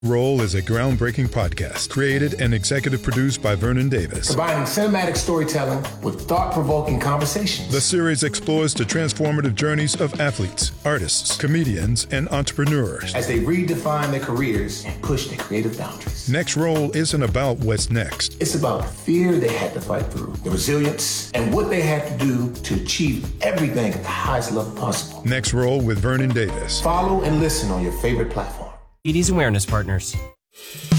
Roll is a groundbreaking podcast created and executive produced by Vernon Davis. Combining cinematic storytelling with thought-provoking conversations. The series explores the transformative journeys of athletes, artists, comedians, and entrepreneurs as they redefine their careers and push their creative boundaries. Next Roll isn't about what's next. It's about the fear they had to fight through, the resilience, and what they had to do to achieve everything at the highest level possible. Next Roll with Vernon Davis. Follow and listen on your favorite platform. Diabetes Awareness Partners.